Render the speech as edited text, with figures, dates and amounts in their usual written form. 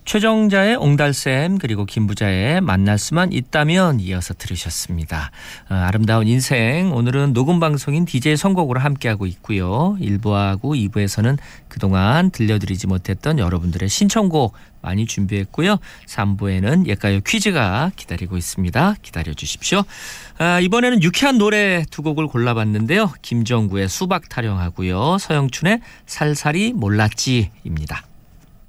최정자의 옹달샘 그리고 김부자의 만날 수만 있다면 이어서 들으셨습니다. 아름다운 인생 오늘은 녹음방송인 DJ 선곡으로 함께하고 있고요. 1부하고 2부에서는 그동안 들려드리지 못했던 여러분들의 신청곡 많이 준비했고요. 3부에는 옛가요 퀴즈가 기다리고 있습니다. 기다려주십시오. 이번에는 유쾌한 노래 두 곡을 골라봤는데요. 김정구의 수박 타령하고요. 서영춘의 살살이 몰랐지입니다.